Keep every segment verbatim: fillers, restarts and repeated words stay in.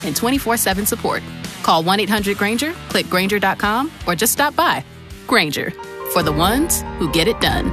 and twenty-four seven support. Call one eight hundred Granger, click Granger dot com, or just stop by. Granger, for the ones who get it done.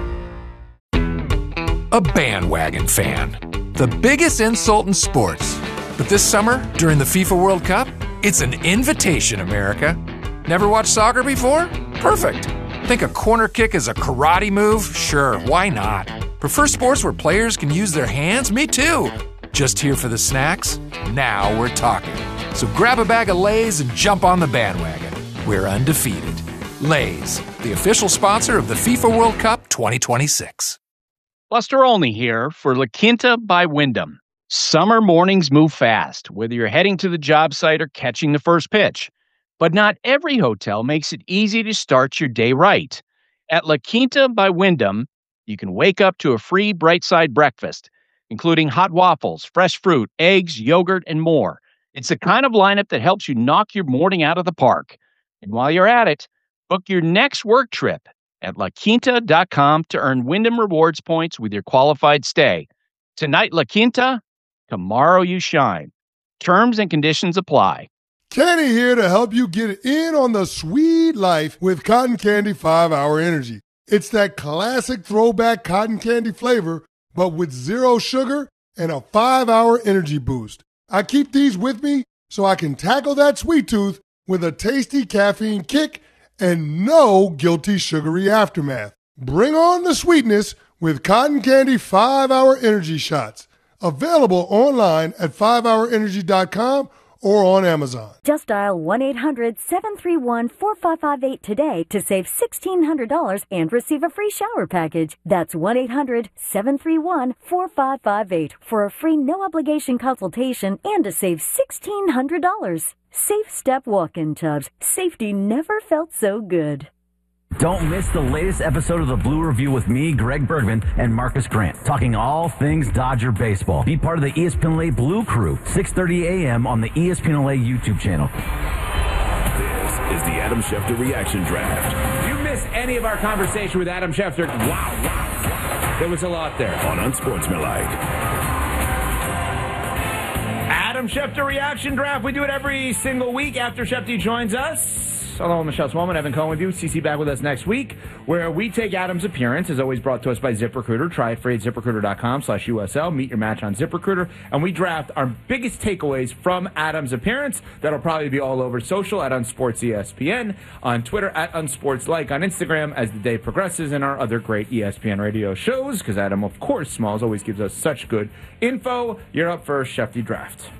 A bandwagon fan. The biggest insult in sports. But this summer, during the FIFA World Cup, it's an invitation, America. Never watched soccer before? Perfect. Think a corner kick is a karate move? Sure, why not? Prefer sports where players can use their hands? Me too. Just here for the snacks? Now we're talking. So grab a bag of Lay's and jump on the bandwagon. We're undefeated. Lay's, the official sponsor of the FIFA World Cup twenty twenty-six. Buster Olney here for La Quinta by Wyndham. Summer mornings move fast, whether you're heading to the job site or catching the first pitch. But not every hotel makes it easy to start your day right. At La Quinta by Wyndham, you can wake up to a free Bright Side breakfast, including hot waffles, fresh fruit, eggs, yogurt, and more. It's the kind of lineup that helps you knock your morning out of the park. And while you're at it, book your next work trip at la quinta dot com to earn Wyndham Rewards points with your qualified stay. Tonight, La Quinta, tomorrow you shine. Terms and conditions apply. Kenny here to help you get in on the sweet life with Cotton Candy five hour Energy. It's that classic throwback cotton candy flavor, but with zero sugar and a five hour energy boost. I keep these with me so I can tackle that sweet tooth with a tasty caffeine kick and no guilty sugary aftermath. Bring on the sweetness with Cotton Candy five hour Energy Shots. Available online at five hour energy dot com or on Amazon. Just dial one eight hundred seven three one four five five eight today to save sixteen hundred dollars and receive a free shower package. That's one eight hundred seven three one four five five eight for a free no-obligation consultation and to save sixteen hundred dollars. Safe Step Walk-In Tubs. Safety never felt so good. Don't miss the latest episode of the Blue Review with me, Greg Bergman, and Marcus Grant, talking all things Dodger baseball. Be part of the E S P N L A Blue Crew, six thirty a.m. on the E S P N L A YouTube channel. This is the Adam Schefter Reaction Draft. If you miss any of our conversation with Adam Schefter, wow, wow, wow. There was a lot there. On Unsportsmanlike. Adam Schefter Reaction Draft. We do it every single week after Schefter joins us. Hello, Michelle Swellman, Evan Cohen with you. C C back with us next week, where we take Adam's appearance, as always brought to us by ZipRecruiter. Try it free at ZipRecruiter dot com slash U S L. Meet your match on ZipRecruiter. And we draft our biggest takeaways from Adam's appearance. That'll probably be all over social at Unsports E S P N, on Twitter at Unsportslike, on Instagram as the day progresses, and our other great E S P N radio shows, because Adam, of course, Smalls always gives us such good info. You're up for Schefty Draft.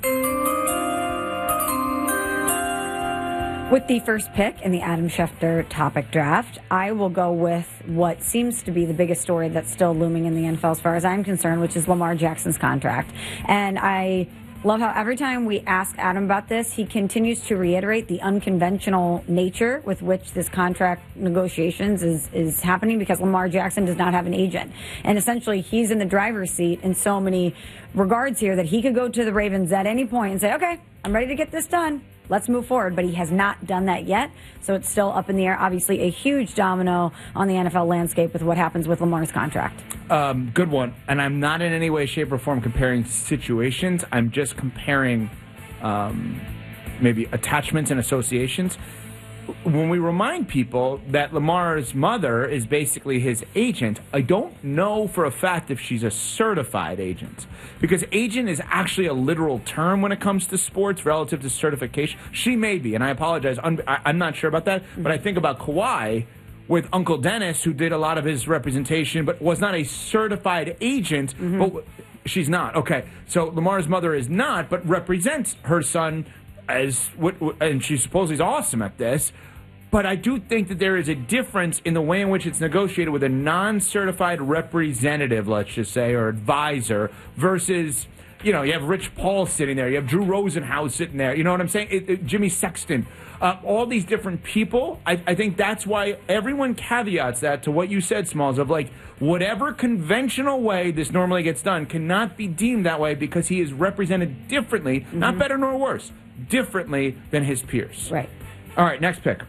With the first pick in the Adam Schefter topic draft, I will go with what seems to be the biggest story that's still looming in the N F L as far as I'm concerned, which is Lamar Jackson's contract. And I love how every time we ask Adam about this, he continues to reiterate the unconventional nature with which this contract negotiations is, is happening, because Lamar Jackson does not have an agent. And essentially, he's in the driver's seat in so many regards here that he could go to the Ravens at any point and say, okay, I'm ready to get this done. Let's move forward. But he has not done that yet. So it's still up in the air. Obviously, a huge domino on the N F L landscape with what happens with Lamar's contract. Um, good one. And I'm not in any way, shape, or form comparing situations. I'm just comparing um, maybe attachments and associations. When we remind people that Lamar's mother is basically his agent, I don't know for a fact if she's a certified agent, because agent is actually a literal term when it comes to sports relative to certification. She may be, and I apologize, I'm, I'm not sure about that, but I think about Kawhi with Uncle Dennis, who did a lot of his representation, but was not a certified agent, mm-hmm. but she's not. Okay, so Lamar's mother is not, but represents her son as, and she supposedly is awesome at this. But I do think that there is a difference in the way in which it's negotiated with a non-certified representative, let's just say, or advisor, versus, you know, you have Rich Paul sitting there, you have Drew Rosenhaus sitting there, you know what I'm saying? It, it, Jimmy Sexton, uh, all these different people. I, I think that's why everyone caveats that to what you said, Smalls, of like, whatever conventional way this normally gets done cannot be deemed that way, because he is represented differently, mm-hmm. not better nor worse, differently than his peers. Right. All right, next pick.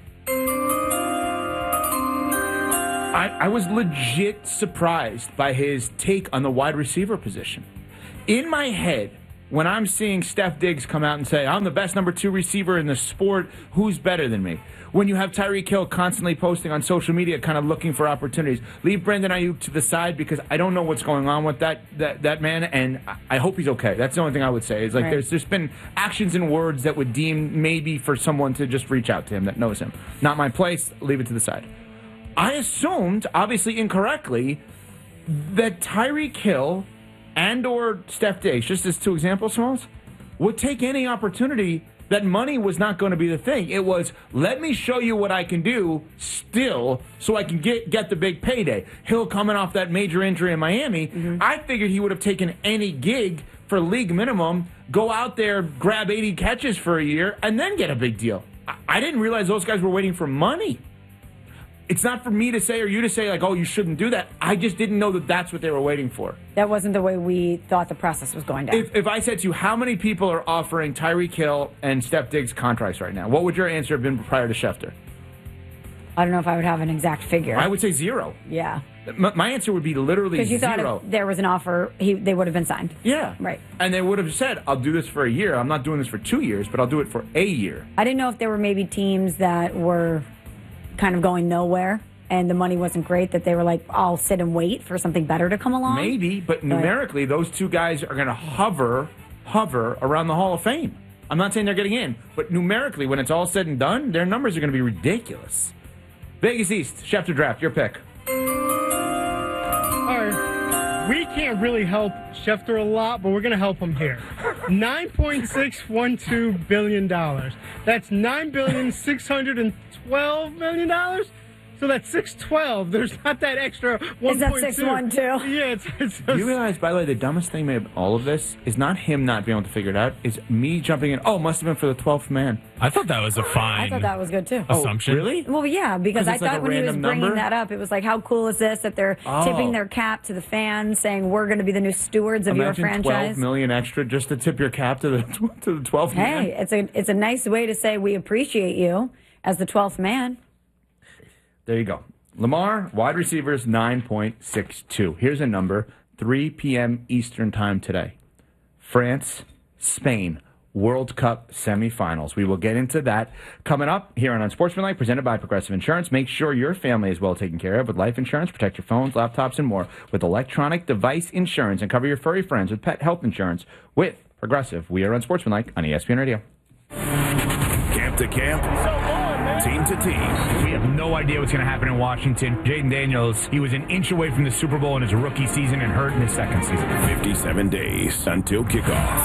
I, I was legit surprised by his take on the wide receiver position. In my head, when I'm seeing Steph Diggs come out and say, I'm the best number two receiver in the sport, who's better than me? When you have Tyreek Hill constantly posting on social media, kind of looking for opportunities, leave Brandon Ayuk to the side because I don't know what's going on with that that, that man, and I hope he's okay. That's the only thing I would say. Is like right. there's there's been actions and words that would deem maybe for someone to just reach out to him that knows him. Not my place. Leave it to the side. I assumed, obviously incorrectly, that Tyreek Hill and or Steph Diggs, just as two examples, Smalls, would take any opportunity that money was not going to be the thing. It was, let me show you what I can do still so I can get, get the big payday. Hill coming off that major injury in Miami, mm-hmm. I figured he would have taken any gig for league minimum, go out there, grab eighty catches for a year, and then get a big deal. I, I didn't realize those guys were waiting for money. It's not for me to say or you to say, like, oh, you shouldn't do that. I just didn't know that that's what they were waiting for. That wasn't the way we thought the process was going down. If, if I said to you, how many people are offering Tyreek Hill and Steph Diggs contracts right now, what would your answer have been prior to Schefter? I don't know if I would have an exact figure. I would say zero. Yeah. My, my answer would be literally zero. Because you thought if there was an offer, he, they would have been signed. Yeah. Right. And they would have said, I'll do this for a year. I'm not doing this for two years, but I'll do it for a year. I didn't know if there were maybe teams that were kind of going nowhere and the money wasn't great, that they were like, I'll sit and wait for something better to come along. Maybe, but, but numerically, those two guys are going to hover, hover around the Hall of Fame. I'm not saying they're getting in, but numerically, when it's all said and done, their numbers are going to be ridiculous. Vegas East, Schefter Draft, your pick. All right. We can't really help Schefter a lot, but we're going to help him here. nine point six one two billion dollars. That's nine billion six hundred twelve million dollars. So that's six twelve. There's not that extra one point two. Is that six one two? Yeah, it's, it's You realize, by the way, the dumbest thing about all of this is not him not being able to figure it out. It's me jumping in. Oh, must have been for the twelfth man. I thought that was a fine I thought that was good, too. assumption. Oh, really? Well, yeah, because I it's like thought a when he was random bringing number? that up, it was like, how cool is this that they're Oh. tipping their cap to the fans, saying we're going to be the new stewards of Imagine your franchise. twelve million extra just to tip your cap to the to the twelfth man. Hey, it's a it's a nice way to say we appreciate you as the twelfth man. There you go. Lamar, wide receivers, nine point six two. Here's a number, three p.m. Eastern time today. France, Spain, World Cup semifinals. We will get into that coming up here on Unsportsmanlike, presented by Progressive Insurance. Make sure your family is well taken care of with life insurance. Protect your phones, laptops, and more with electronic device insurance. And cover your furry friends with pet health insurance with Progressive. We are Unsportsmanlike on E S P N Radio. Camp to camp, team to team. We have no idea what's going to happen in Washington. Jaden Daniels, he was an inch away from the Super Bowl in his rookie season and hurt in his second season. fifty-seven days until kickoff.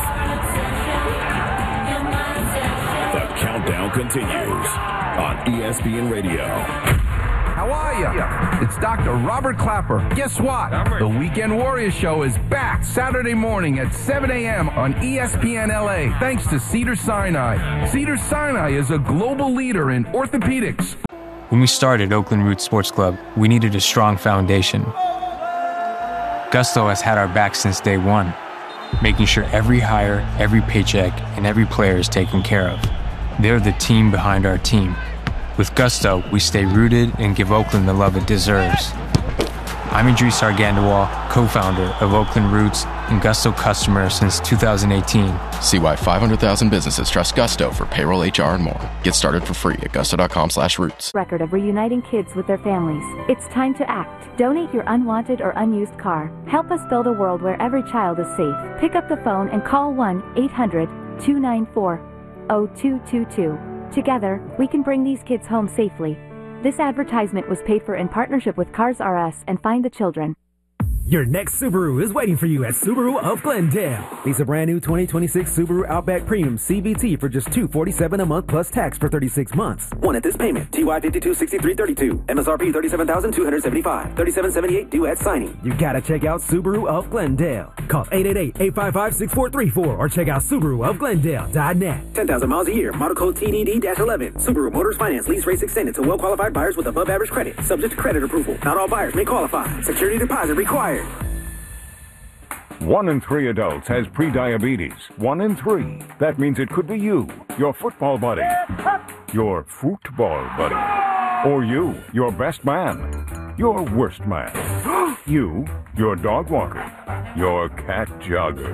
The countdown continues on E S P N Radio. How are ya? It's Doctor Robert Clapper. Guess what? The Weekend Warriors Show is back Saturday morning at seven a.m. on E S P N L A, thanks to Cedars-Sinai. Cedars-Sinai is a global leader in orthopedics. When we started Oakland Roots Sports Club, we needed a strong foundation. Gusto has had our back since day one, making sure every hire, every paycheck, and every player is taken care of. They're the team behind our team. With Gusto, we stay rooted and give Oakland the love it deserves. I'm Idris Argandawal, co-founder of Oakland Roots and Gusto customer since two thousand eighteen. See why five hundred thousand businesses trust Gusto for payroll, H R, and more. Get started for free at gusto.com slash roots. Record of reuniting kids with their families. It's time to act. Donate your unwanted or unused car. Help us build a world where every child is safe. Pick up the phone and call one eight hundred two nine four oh two two two. Together, we can bring these kids home safely. This advertisement was paid for in partnership with Cars R Us and Find the Children. Your next Subaru is waiting for you at Subaru of Glendale. Lease a brand new twenty twenty-six Subaru Outback Premium C V T for just two hundred forty-seven dollars a month plus tax for thirty-six months. One at this payment. T Y fifty-two sixty-three thirty-two. M S R P thirty-seven thousand two hundred seventy-five dollars. thirty-seven seventy-eight due at signing. You gotta check out Subaru of Glendale. Call eight eight eight, eight five five, six four three four or check out Subaru of Glendale dot net. ten thousand miles a year. Model code T D D eleven. Subaru Motors Finance lease rates extended to well-qualified buyers with above average credit. Subject to credit approval. Not all buyers may qualify. Security deposit required. One in three adults has prediabetes. One in three. That means it could be you, your football buddy, your football buddy, or you, your best man, your worst man, you, your dog walker, your cat jogger.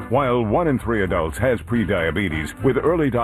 While one in three adults has prediabetes, with early diagnosis,